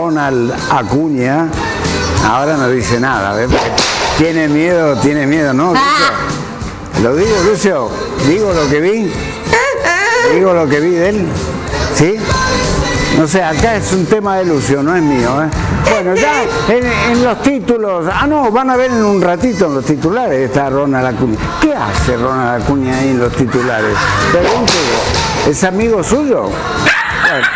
Ronald Acuña, ahora no dice nada, ¿ves? Tiene miedo, ¿no, Lucio? ¿Lo digo, Lucio? ¿Digo lo que vi? ¿Digo lo que vi de él? ¿Sí? No sé, acá es un tema de Lucio, no es mío, ¿eh? Bueno, ya en los títulos... Ah, no, van a ver en un ratito en los titulares está Ronald Acuña. ¿Qué hace Ronald Acuña ahí en los titulares? Pregúntelo. ¿Es amigo suyo? Bueno,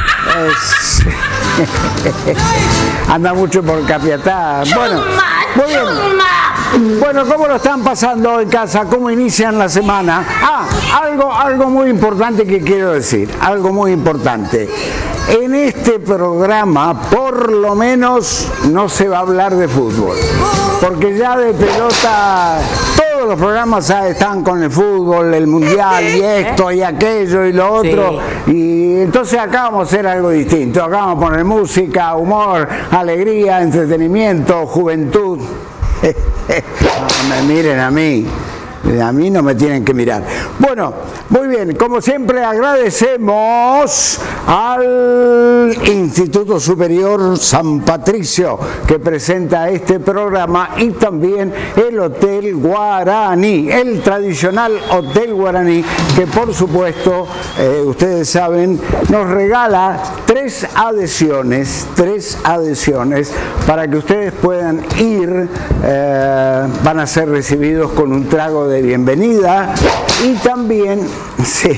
anda mucho por Capiatá. Bueno, muy bien. Bueno, ¿cómo lo están pasando en casa? ¿Cómo inician la semana? Ah, algo muy importante que quiero decir, algo muy importante. En este programa, por lo menos, no se va a hablar de fútbol, porque ya de pelota todos los programas están con el fútbol, el mundial y esto y aquello y lo otro, sí. Y entonces acá vamos a hacer algo distinto, acá vamos a poner música, humor, alegría, entretenimiento, juventud. No me miren a mí no me tienen que mirar. Bueno, muy bien, como siempre agradecemos al Instituto Superior San Patricio que presenta este programa y también el Hotel Guaraní, el tradicional Hotel Guaraní que por supuesto, ustedes saben, nos regala 3 adhesiones para que ustedes puedan ir, van a ser recibidos con un trago de bienvenida y también, sí,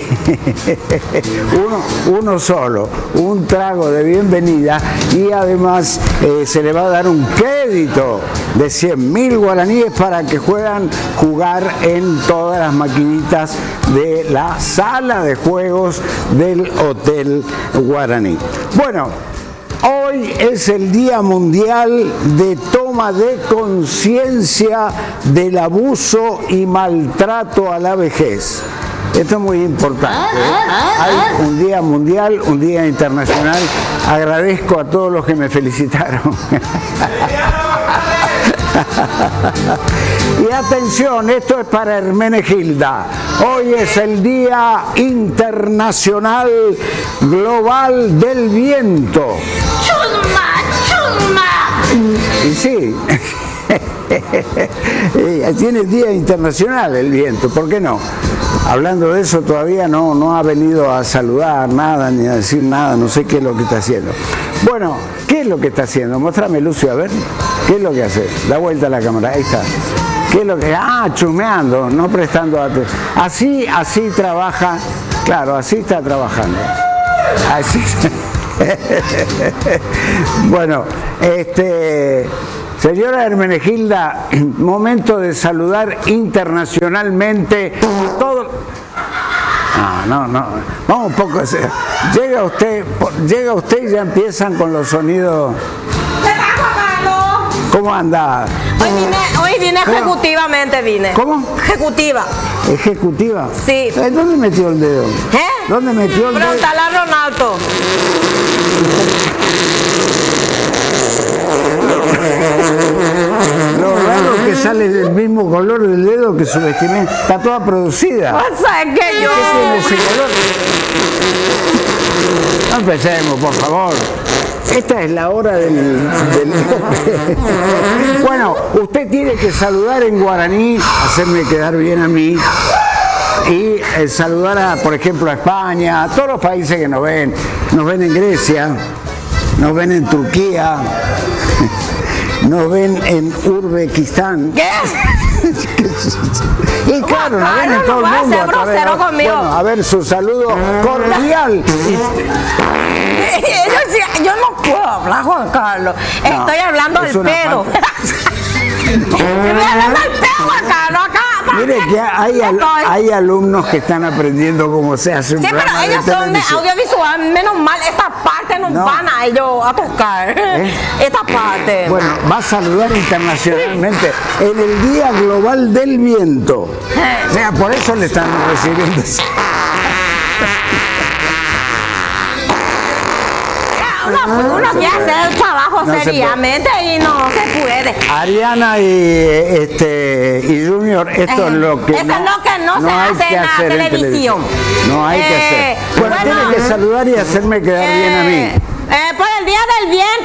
uno solo, un trago de bienvenida y además se le va a dar un crédito de 100.000 guaraníes para que puedan jugar en todas las maquinitas de la sala de juegos del Hotel Guaraní. Bueno, hoy es el Día Mundial de Toma de Conciencia del Abuso y Maltrato a la Vejez. Esto es muy importante. Hay un día mundial, un día internacional. Agradezco a todos los que me felicitaron. Y atención, esto es para Hermenegilda. Hoy es el Día Internacional Global del Viento. Y sí, tiene Día Internacional el viento, ¿por qué no? Hablando de eso, todavía no ha venido a saludar nada, ni a decir nada, no sé qué es lo que está haciendo. Bueno, ¿qué es lo que está haciendo? Mostrame, Lucio, a ver, ¿qué es lo que hace? Da vuelta a la cámara, ahí está. ¿Qué es lo que...? Ah, chumeando, no prestando atención. Así trabaja, claro, así está trabajando. Así. Bueno, señora Hermenegilda, momento de saludar internacionalmente a todos. No, vamos un poco. Llega usted y ya empiezan con los sonidos. ¿Cómo anda? Hoy vine ejecutivamente, vine. ¿Cómo? Ejecutiva. ¿Ejecutiva? Sí. ¿Dónde metió el dedo? ¿Dónde metió el dedo? Pregúntale a Ronaldo. Lo raro es que sale del mismo color del dedo que su vestimenta. Está toda producida. O sea, que yo... ¿Qué tiene ese color? No empecemos, por favor. Esta es la hora del... Bueno, usted tiene que saludar en guaraní, hacerme quedar bien a mí. Y saludar, por ejemplo, a España, a todos los países que nos ven en Grecia, nos ven en Turquía, nos ven en Uzbekistán. ¿Qué? Y claro, nos ven en todo el mundo. Bueno, a ver, su saludo cordial. Yo no puedo hablar, Juan Carlos. Estoy hablando del pedo. Estoy hablando del pedo, Juan Carlos, acá. Mire que hay alumnos que están aprendiendo cómo se hace un programa de televisión. Sí, pero ellos son de audiovisual, menos mal, esta parte nos van a ellos a tocar. Esta parte. Bueno, va a saludar internacionalmente en el Día Global del Viento. O sea, por eso le están recibiendo. Uno quiere hacer el trabajo seriamente y no se puede. Ariana y Junior, esto es lo que no se hace en la televisión. No hay que hacer. Bueno, tiene que saludar y hacerme quedar bien a mí. Por el Día del Viento